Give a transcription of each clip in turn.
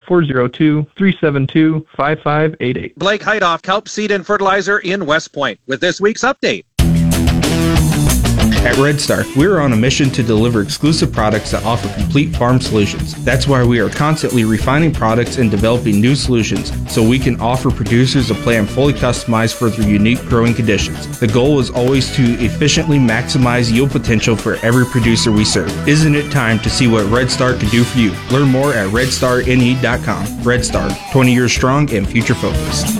402-372-5588. Blake Heidoff, Kelp Seed and Fertilizer in West Point, with this week's update. At Red Star, we are on a mission to deliver exclusive products that offer complete farm solutions. That's why we are constantly refining products and developing new solutions so we can offer producers a plan fully customized for their unique growing conditions. The goal is always to efficiently maximize yield potential for every producer we serve. Isn't it time to see what Red Star can do for you? Learn more at redstarne.com. Red Star, 20 years strong and future focused.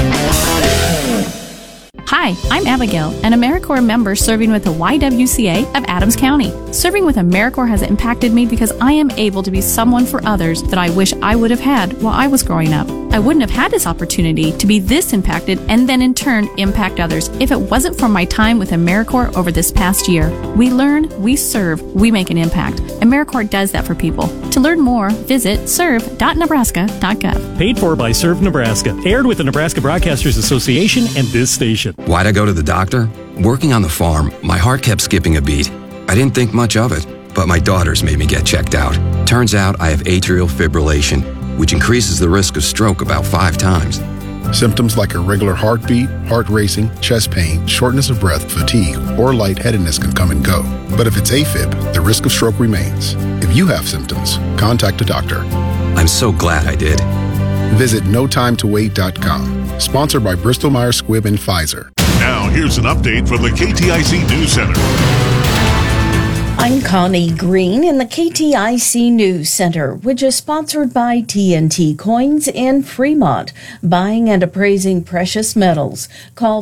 Hi, I'm Abigail, an AmeriCorps member serving with the YWCA of Adams County. Serving with AmeriCorps has impacted me because I am able to be someone for others that I wish I would have had while I was growing up. I wouldn't have had this opportunity to be this impacted and then in turn impact others if it wasn't for my time with AmeriCorps over this past year. We learn, we serve, we make an impact. AmeriCorps does that for people. To learn more, visit serve.nebraska.gov. Paid for by Serve Nebraska. Aired with the Nebraska Broadcasters Association and this station. Why'd I go to the doctor? Working on the farm, my heart kept skipping a beat. I didn't think much of it, but my daughters made me get checked out. Turns out I have atrial fibrillation, which increases the risk of stroke about 5 times. Symptoms like irregular heartbeat, heart racing, chest pain, shortness of breath, fatigue, or lightheadedness can come and go. But if it's AFib, the risk of stroke remains. If you have symptoms, contact a doctor. I'm so glad I did. Visit notimetowait.com. Sponsored by Bristol Myers Squibb and Pfizer. Now, here's an update from the KTIC News Center. I'm Connie Green in the KTIC News Center, which is sponsored by TNT Coins in Fremont, buying and appraising precious metals. Call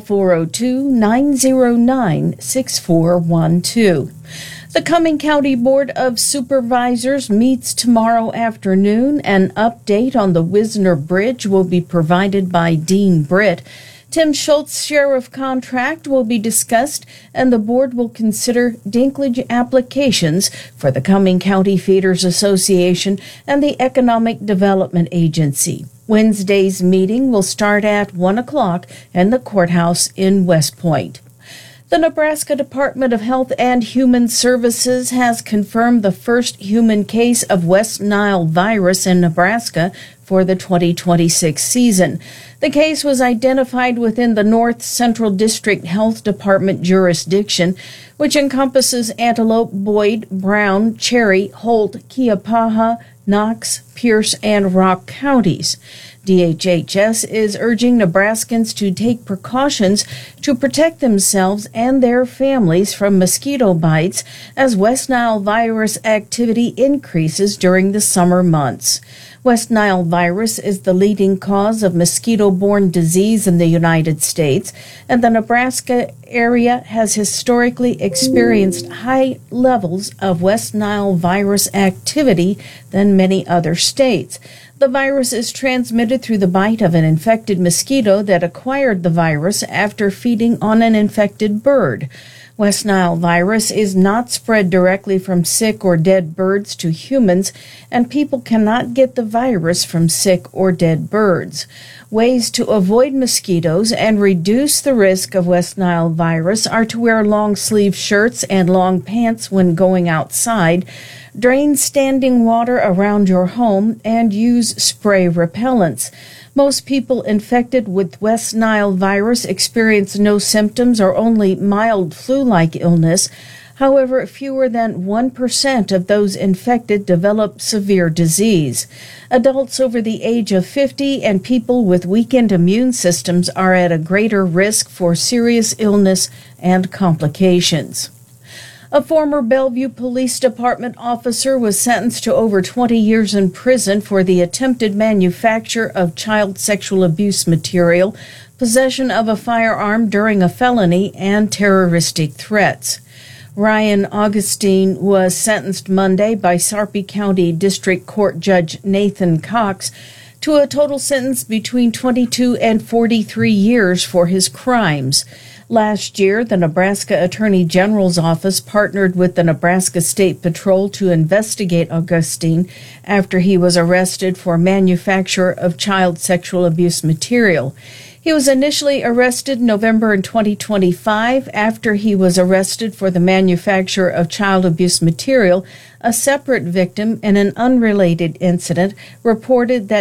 402-909-6412. The Cumming County Board of Supervisors meets tomorrow afternoon. An update on the Wisner Bridge will be provided by Dean Britt. Tim Schultz Sheriff contract will be discussed, and the board will consider dinklage applications for the Cumming County Feeders Association and the Economic Development Agency. Wednesday's meeting will start at 1 o'clock in the courthouse in West Point. The Nebraska Department of Health and Human Services has confirmed the first human case of West Nile virus in Nebraska for the 2026 season. The case was identified within the North Central District Health Department jurisdiction, which encompasses Antelope, Boyd, Brown, Cherry, Holt, Keapaha, Knox, Pierce, and Rock counties. DHHS is urging Nebraskans to take precautions to protect themselves and their families from mosquito bites as West Nile virus activity increases during the summer months. West Nile virus is the leading cause of mosquito-borne disease in the United States, and the Nebraska area has historically experienced high levels of West Nile virus activity than many other states. The virus is transmitted through the bite of an infected mosquito that acquired the virus after feeding on an infected bird. West Nile virus is not spread directly from sick or dead birds to humans, and people cannot get the virus from sick or dead birds. Ways to avoid mosquitoes and reduce the risk of West Nile virus are to wear long-sleeve shirts and long pants when going outside, drain standing water around your home, and use spray repellents. Most people infected with West Nile virus experience no symptoms or only mild flu-like illness. However, fewer than 1% of those infected develop severe disease. Adults over the age of 50 and people with weakened immune systems are at a greater risk for serious illness and complications. A former Bellevue Police Department officer was sentenced to over 20 years in prison for the attempted manufacture of child sexual abuse material, possession of a firearm during a felony, and terroristic threats. Ryan Augustine was sentenced Monday by Sarpy County District Court Judge Nathan Cox to a total sentence between 22 and 43 years for his crimes. Last year, the Nebraska Attorney General's office partnered with the Nebraska State Patrol to investigate Augustine after he was arrested for manufacture of child sexual abuse material. He was initially arrested in November in 2025 after he was arrested for the manufacture of child abuse material. A separate victim in an unrelated incident reported that